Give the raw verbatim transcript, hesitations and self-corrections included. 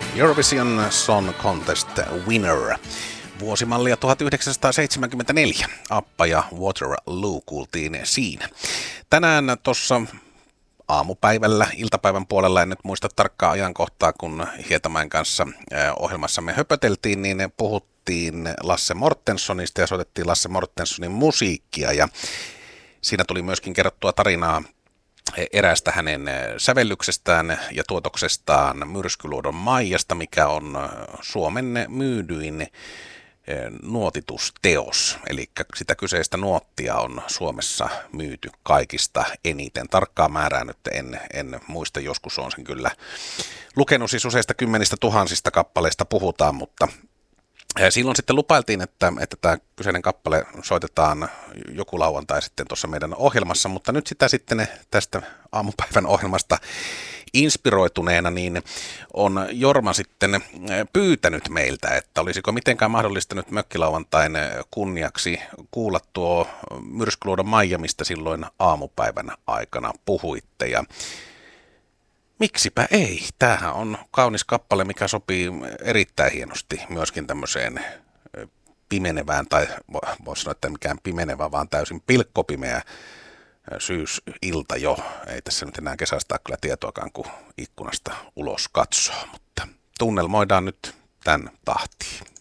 Eurovision Song Contest Winner. Vuosimallia tuhatyhdeksänsataaseitsemänkymmentäneljä. Appa ja Waterloo kuultiin siinä. Tänään tuossa aamupäivällä, iltapäivän puolella, en nyt muista tarkkaa ajankohtaa, kun Hietamäen kanssa ohjelmassamme höpöteltiin, niin puhuttiin Lasse Mortenssonista ja soitettiin Lasse Mortenssonin musiikkia. Ja siinä tuli myöskin kerrottua tarinaa eräästä hänen sävellyksestään ja tuotoksestaan Myrskyluodon Maijasta, mikä on Suomen myydyin nuotitusteos. Eli sitä kyseistä nuottia on Suomessa myyty kaikista eniten. Tarkkaa määrää nyt en, en muista, joskus on sen kyllä lukenut, siis useista kymmenistä tuhansista kappaleista puhutaan, mutta silloin sitten lupailtiin, että, että tämä kyseinen kappale soitetaan joku lauantai sitten tuossa meidän ohjelmassa, mutta nyt sitä sitten tästä aamupäivän ohjelmasta inspiroituneena niin on Jorma sitten pyytänyt meiltä, että olisiko mitenkään mahdollista nyt mökkilauantain kunniaksi kuulla tuo Myrskyluodon Maija, mistä silloin aamupäivän aikana puhuitte. Ja miksipä ei? Tämähän on kaunis kappale, mikä sopii erittäin hienosti myöskin tämmöiseen pimenevään, tai voisi sanoa, että mikään pimenevä, vaan täysin pilkkopimeä syysilta jo. Ei tässä nyt enää kesästä kyllä tietoakaan, kun ikkunasta ulos katsoo, mutta tunnelmoidaan nyt tämän tahtiin.